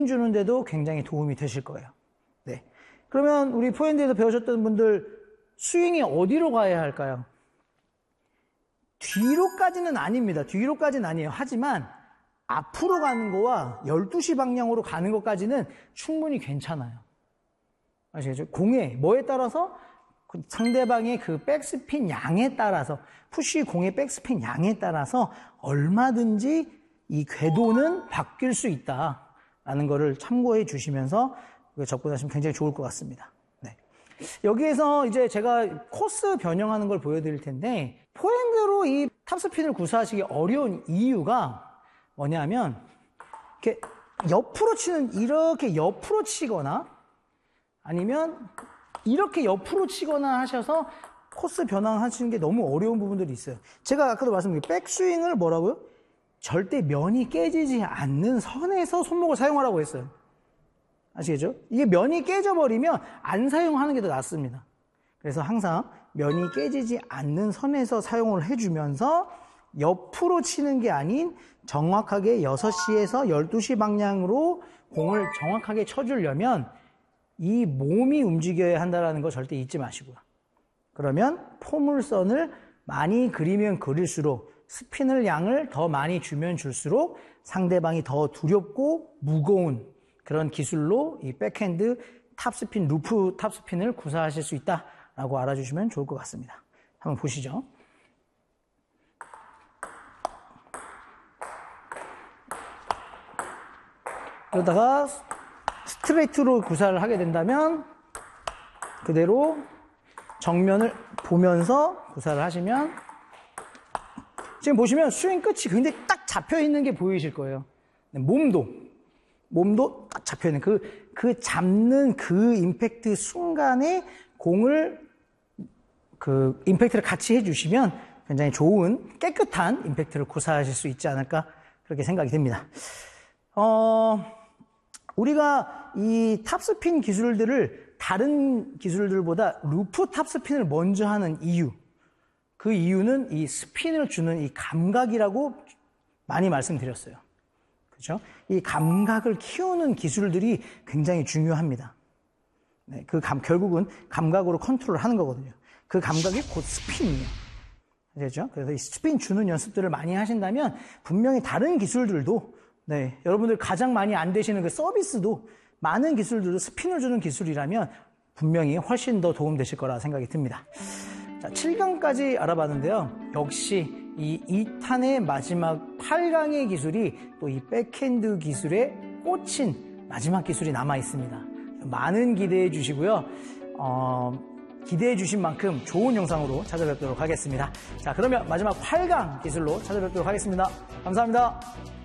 주는데도 굉장히 도움이 되실 거예요. 네. 그러면 우리 포핸드에서 배우셨던 분들 스윙이 어디로 가야 할까요? 뒤로까지는 아닙니다. 뒤로까지는 아니에요. 하지만 앞으로 가는 거와 12시 방향으로 가는 것까지는 충분히 괜찮아요. 아시겠죠? 공에 뭐에 따라서 상대방의 그 백스핀 양에 따라서 푸시 공의 백스핀 양에 따라서 얼마든지 이 궤도는 바뀔 수 있다라는 거를 참고해 주시면서 접근하시면 굉장히 좋을 것 같습니다. 네. 여기에서 이제 제가 코스 변형하는 걸 보여드릴 텐데 포핸드로 이 탑스핀을 구사하시기 어려운 이유가 뭐냐면 이렇게 옆으로 치는 이렇게 옆으로 치거나 아니면 이렇게 옆으로 치거나 하셔서 코스 변환하시는 게 너무 어려운 부분들이 있어요. 제가 아까도 말씀드린 백스윙을 뭐라고요? 절대 면이 깨지지 않는 선에서 손목을 사용하라고 했어요. 아시겠죠? 이게 면이 깨져버리면 안 사용하는 게 더 낫습니다. 그래서 항상 면이 깨지지 않는 선에서 사용을 해주면서 옆으로 치는 게 아닌 정확하게 6시에서 12시 방향으로 공을 정확하게 쳐주려면 이 몸이 움직여야 한다는 거 절대 잊지 마시고요. 그러면 포물선을 많이 그리면 그릴수록 스피널 양을 더 많이 주면 줄수록 상대방이 더 두렵고 무거운 그런 기술로 이 백핸드 탑스핀, 루프 탑스핀을 구사하실 수 있다라고 알아주시면 좋을 것 같습니다. 한번 보시죠. 그러다가 스트레이트로 구사를 하게 된다면 그대로 정면을 보면서 구사를 하시면 지금 보시면 스윙 끝이 굉장히 딱 잡혀있는 게 보이실 거예요. 몸도 딱 잡혀있는 그 잡는 그 임팩트 순간에 공을 임팩트를 같이 해주시면 굉장히 좋은 깨끗한 임팩트를 구사하실 수 있지 않을까 그렇게 생각이 됩니다. 우리가 이 탑스핀 기술들을 다른 기술들보다 루프 탑스핀을 먼저 하는 이유, 그 이유는 이 스핀을 주는 이 감각이라고 많이 말씀드렸어요. 그렇죠? 이 감각을 키우는 기술들이 굉장히 중요합니다. 네, 결국은 감각으로 컨트롤을 하는 거거든요. 그 감각이 곧 스핀이에요. 아시겠죠? 그래서 이 스핀 주는 연습들을 많이 하신다면 분명히 다른 기술들도 네, 여러분들 가장 많이 안 되시는 그 서비스도 많은 기술들도 스핀을 주는 기술이라면 분명히 훨씬 더 도움되실 거라 생각이 듭니다. 자, 7강까지 알아봤는데요. 역시 이 2탄의 마지막 8강의 기술이 또 이 백핸드 기술에 꽂힌 마지막 기술이 남아 있습니다. 많은 기대해 주시고요. 기대해 주신 만큼 좋은 영상으로 찾아뵙도록 하겠습니다. 자, 그러면 마지막 8강 기술로 찾아뵙도록 하겠습니다. 감사합니다.